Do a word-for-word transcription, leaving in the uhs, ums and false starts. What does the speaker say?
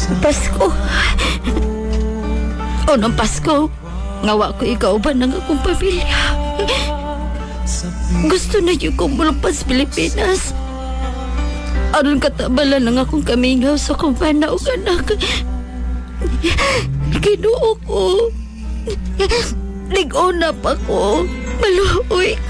Pasko. Unang Pasko, ngawa ko ikaw ba ng akong pamilya? Gusto na yung kong mulumpas Pilipinas. Aron katabala ng akong kamingaw sa kong panaog anak. Kinuo ko. Nag-una pa ko. Maluoy